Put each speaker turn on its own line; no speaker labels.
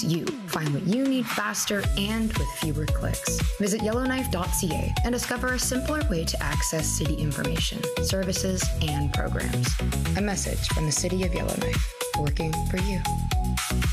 you find what you need faster and with fewer clicks. Visit yellowknife.ca and discover a simpler way to access city information, services, and programs. A message from the City of Yellowknife, working for you.